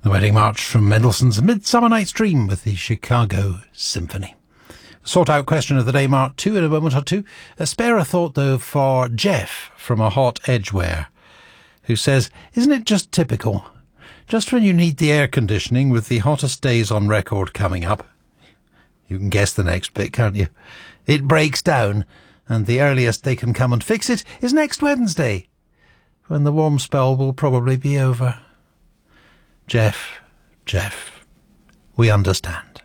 The Wedding March from Mendelssohn's Midsummer Night's Dream with the Chicago Symphony. Sort out question of the day, Mark 2, in a moment or two. Spare a thought, though, for Jeff from a Hot Edgware, who says, isn't it just typical? Just when you need the air conditioning with the hottest days on record coming up, you can guess the next bit, can't you? It breaks down, and the earliest they can come and fix it is next Wednesday, when the warm spell will probably be over. Jeff, we understand.